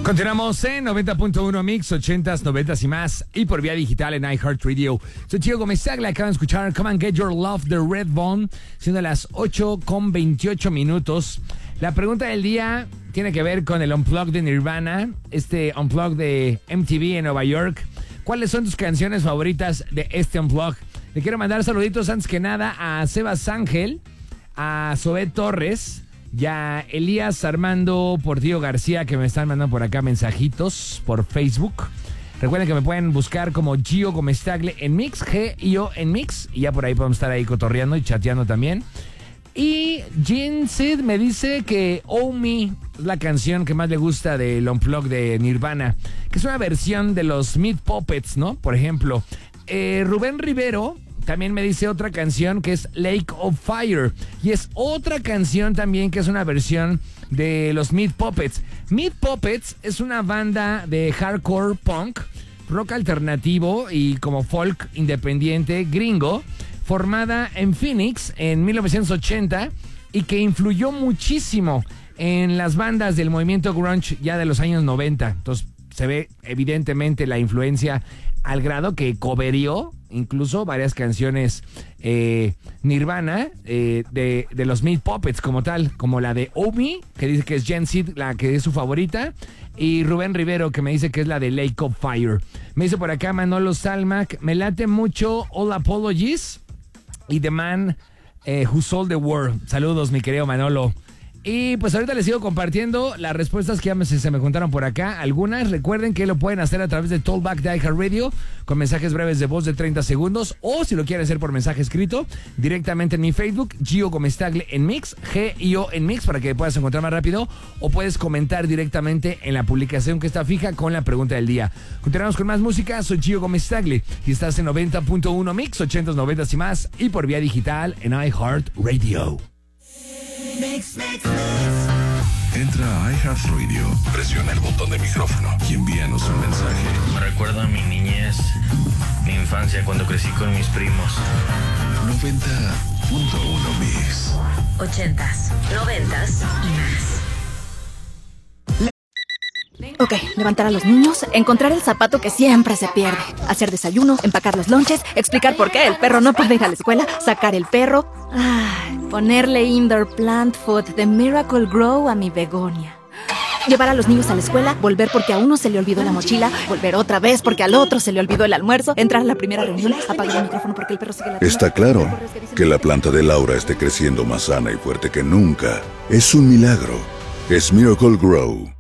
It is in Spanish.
Continuamos en 90.1 Mix, 80s, 90s y más, y por vía digital en iHeartRadio. Soy Gio Gómez-Stagli, acaban de escuchar Come and Get Your Love de Redbone, siendo las 8:28. La pregunta del día tiene que ver con el Unplugged de Nirvana, este Unplugged de MTV en Nueva York. ¿Cuáles son tus canciones favoritas de este Unplugged? Le quiero mandar saluditos antes que nada a Sebas Ángel, a Zoé Torres, y a Elías Armando Portillo García, que me están mandando por acá mensajitos por Facebook. Recuerden que me pueden buscar como Gio Gómez-Stagli en Mix, G-I-O en Mix, y ya por ahí podemos estar ahí cotorreando y chateando también. Y Jean Sid me dice que Oh Me es la canción que más le gusta del Unplugged de Nirvana, que es una versión de los Meat Puppets, ¿no? Por ejemplo, Rubén Rivero también me dice otra canción que es Lake of Fire. Y es otra canción también que es una versión de los Meat Puppets. Meat Puppets es una banda de hardcore punk, rock alternativo y como folk independiente gringo, formada en Phoenix en 1980 y que influyó muchísimo en las bandas del movimiento grunge ya de los años 90. Entonces se ve evidentemente la influencia al grado que coverió incluso varias canciones Nirvana de los Meat Puppets como tal, como la de Oh Me, que dice que es Jen Sid, la que es su favorita, y Rubén Rivero, que me dice que es la de Lake of Fire. Me dice por acá Manolo Salmac, me late mucho All Apologies y The Man Who Sold the World. Saludos, mi querido Manolo. Y pues ahorita les sigo compartiendo las respuestas que ya se me juntaron por acá. Algunas, recuerden que lo pueden hacer a través de Talkback de iHeartRadio con mensajes breves de voz de 30 segundos, o si lo quieren hacer por mensaje escrito, directamente en mi Facebook, Gio Gómez-Stagli en Mix, G-I-O en Mix, para que puedas encontrar más rápido, o puedes comentar directamente en la publicación que está fija con la pregunta del día. Continuamos con más música. Soy Gio Gómez-Stagli y estás en 90.1 Mix, 80s, 90s y más, y por vía digital en iHeartRadio. Mix. Entra a iHeartRadio, presiona el botón de micrófono y envíanos un mensaje. Me recuerda a mi niñez, mi infancia cuando crecí con mis primos. 90.1 Mix. 80s, 90s y más. Ok, levantar a los niños, encontrar el zapato que siempre se pierde, hacer desayuno, empacar los lonches, explicar por qué el perro no puede ir a la escuela, sacar el perro, ponerle indoor plant food de Miracle Grow a mi begonia. Llevar a los niños a la escuela, volver porque a uno se le olvidó la mochila, volver otra vez porque al otro se le olvidó el almuerzo, entrar a la primera reunión, apagar el micrófono porque el perro sigue ladrando. Está claro que la planta de Laura esté creciendo más sana y fuerte que nunca. Es un milagro. Es Miracle Grow.